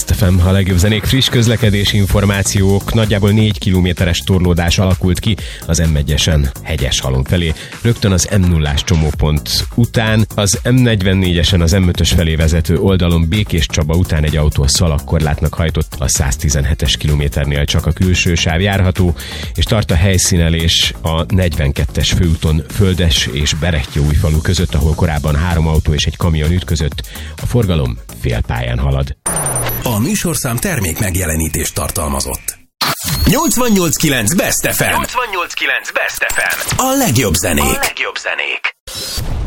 Best FM, a legjobb zenék, friss közlekedési információk. Nagyjából 4 kilométeres torlódás alakult ki az M1-esen Hegyeshalom felé. Rögtön az M0-ás csomópont után, az M44-esen az M5-ös felé vezető oldalon Békés Csaba után egy autó a szalagkorlátnak hajtott, a 117-es kilométernél csak a külső sáv járható, és tart a helyszínelés a 42-es főúton Földes és Beretyóújfalu között, ahol korábban 3 autó és egy kamion ütközött. A forgalom félpályán halad. A műsorszám termék megjelenítést tartalmazott. 88.9 Best FM. 88.9 Best FM. A legjobb zenék.